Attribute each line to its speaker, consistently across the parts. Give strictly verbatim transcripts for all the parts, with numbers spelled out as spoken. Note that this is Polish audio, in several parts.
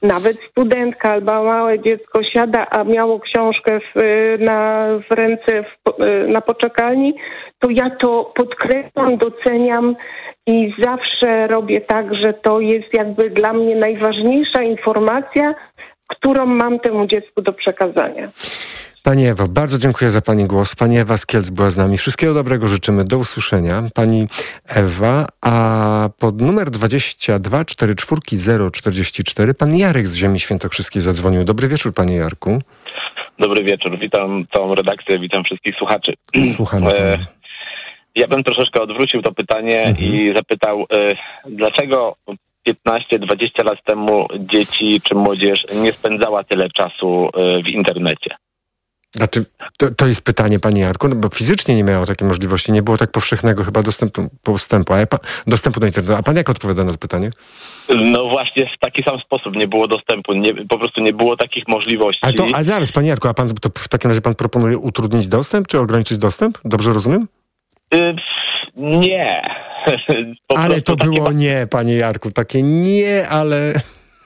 Speaker 1: nawet studentka albo małe dziecko siada, a miało książkę w, na, w ręce w, na poczekalni, to ja to podkreślam, doceniam i zawsze robię tak, że to jest jakby dla mnie najważniejsza informacja, którą mam temu dziecku do przekazania.
Speaker 2: Pani Ewo, bardzo dziękuję za Pani głos. Pani Ewa z Kielc była z nami. Wszystkiego dobrego życzymy. Do usłyszenia. Pani Ewa, a pod numer dwadzieścia dwa czterdzieści cztery zero czterdzieści cztery pan Jarek z Ziemi Świętokrzyskiej zadzwonił. Dobry wieczór, Panie Jarku.
Speaker 3: Dobry wieczór. Witam całą redakcję, witam wszystkich słuchaczy.
Speaker 2: Słuchamy.
Speaker 3: E, ja bym troszeczkę odwrócił to pytanie mhm. i zapytał, e, dlaczego piętnaście dwadzieścia lat temu dzieci czy młodzież nie spędzała tyle czasu e, w internecie?
Speaker 2: Znaczy, to, to jest pytanie, Panie Jarku, no bo fizycznie nie miało takiej możliwości, nie było tak powszechnego chyba dostępu, postępu, a ja pa, dostępu do internetu. A Pan jak odpowiada na to pytanie?
Speaker 3: No właśnie w taki sam sposób nie było dostępu, nie, po prostu nie było takich możliwości.
Speaker 2: Ale to, ale zaraz, Panie Jarku, a Pan to w takim razie Pan proponuje utrudnić dostęp, czy ograniczyć dostęp? Dobrze rozumiem?
Speaker 3: Y, nie.
Speaker 2: Ale to było takie... nie, Panie Jarku, takie nie, ale...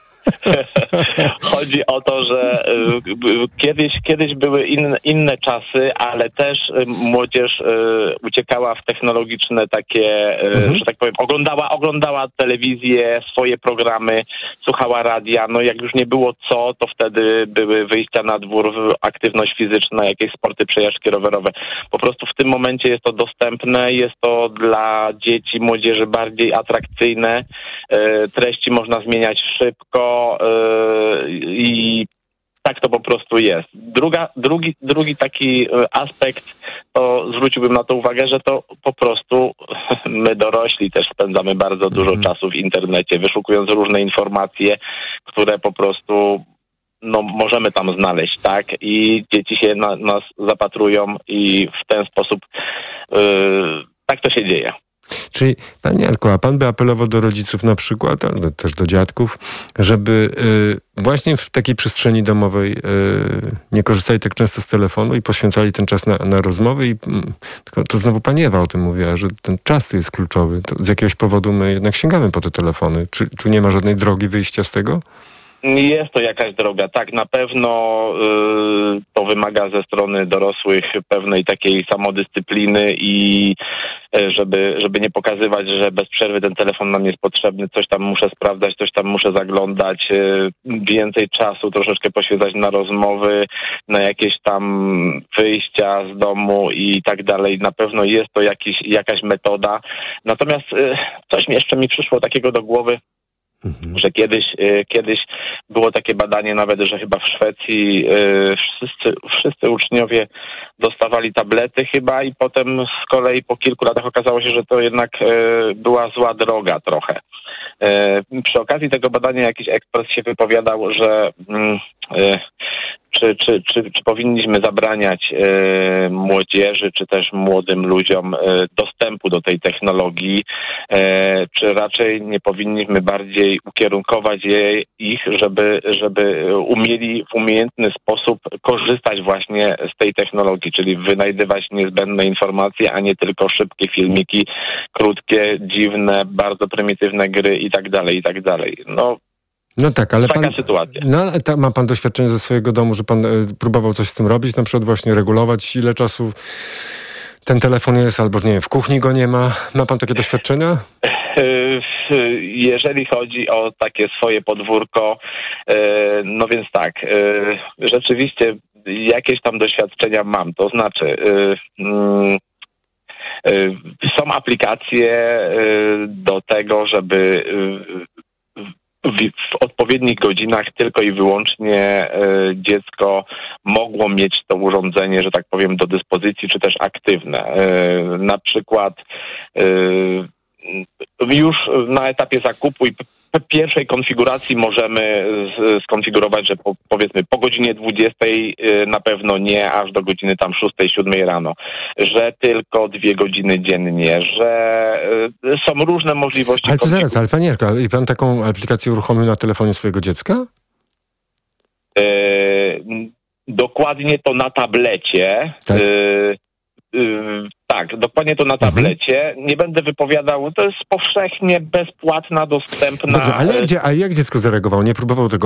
Speaker 3: Chodzi o to, że kiedyś, kiedyś były inne, inne czasy, ale też młodzież uciekała w technologiczne takie, mhm. że tak powiem, oglądała, oglądała telewizję, swoje programy, słuchała radia. No jak już nie było co, to wtedy były wyjścia na dwór, aktywność fizyczna, jakieś sporty, przejażdżki rowerowe. Po prostu w tym momencie jest to dostępne, jest to dla dzieci, młodzieży bardziej atrakcyjne. Treści można zmieniać szybko, i tak to po prostu jest. Druga, drugi, drugi taki aspekt, to zwróciłbym na to uwagę, że to po prostu my dorośli też spędzamy bardzo dużo mm. czasu w internecie, wyszukując różne informacje, które po prostu no, możemy tam znaleźć, tak? I dzieci się na nas zapatrują i w ten sposób yy, tak to się dzieje.
Speaker 2: Czyli, Panie Jarku, a Pan by apelował do rodziców na przykład, ale też do dziadków, żeby y, właśnie w takiej przestrzeni domowej y, nie korzystali tak często z telefonu i poświęcali ten czas na, na rozmowy. I, y, tylko to znowu Pani Ewa o tym mówiła, że ten czas tu jest kluczowy. To z jakiegoś powodu my jednak sięgamy po te telefony. Czy, czy nie ma żadnej drogi wyjścia z tego?
Speaker 3: Jest to jakaś droga. Tak, na pewno y, to wymaga ze strony dorosłych pewnej takiej samodyscypliny i y, żeby, żeby nie pokazywać, że bez przerwy ten telefon nam jest potrzebny, coś tam muszę sprawdzać, coś tam muszę zaglądać, y, więcej czasu troszeczkę poświęcać na rozmowy, na jakieś tam wyjścia z domu i tak dalej. Na pewno jest to jakiś, jakaś metoda. Natomiast y, coś jeszcze mi przyszło takiego do głowy, Mhm. że kiedyś, y, kiedyś było takie badanie nawet, że chyba w Szwecji y, wszyscy, wszyscy uczniowie dostawali tablety chyba i potem z kolei po kilku latach okazało się, że to jednak y, była zła droga trochę. Y, przy okazji tego badania jakiś ekspert się wypowiadał, że y, Czy, czy, czy, czy powinniśmy zabraniać e, młodzieży, czy też młodym ludziom e, dostępu do tej technologii, e, czy raczej nie powinniśmy bardziej ukierunkować je, ich, żeby, żeby umieli w umiejętny sposób korzystać właśnie z tej technologii, czyli wynajdywać niezbędne informacje, a nie tylko szybkie filmiki, krótkie, dziwne, bardzo prymitywne gry i tak dalej, i tak dalej. No,
Speaker 2: No tak, ale
Speaker 3: Taka
Speaker 2: pan,
Speaker 3: sytuacja.
Speaker 2: No ale ta, ma pan doświadczenie ze swojego domu, że pan y, próbował coś z tym robić, na przykład właśnie regulować, ile czasu ten telefon jest, albo nie wiem, w kuchni go nie ma. Ma pan takie doświadczenia?
Speaker 3: Jeżeli chodzi o takie swoje podwórko, no więc tak, rzeczywiście jakieś tam doświadczenia mam, to znaczy są aplikacje do tego, żeby w odpowiednich godzinach tylko i wyłącznie y, dziecko mogło mieć to urządzenie, że tak powiem, do dyspozycji, czy też aktywne. Y, na przykład y, już na etapie zakupu i pierwszej konfiguracji możemy z, skonfigurować, że po, powiedzmy po godzinie dwudziestej na pewno nie, aż do godziny tam szóstej, siódmej rano, że tylko dwie godziny dziennie, że y, są różne możliwości.
Speaker 2: Ale to zaraz, ale Panie Jarku, i pan taką aplikację uruchomił na telefonie swojego dziecka?
Speaker 3: Y, dokładnie to na tablecie.
Speaker 2: Tak.
Speaker 3: Y, y, Tak, dokładnie to na tablecie. Mhm. Nie będę wypowiadał, to jest powszechnie bezpłatna, dostępna.
Speaker 2: Dobrze, ale gdzie, a jak dziecko zareagowało? Nie próbował tego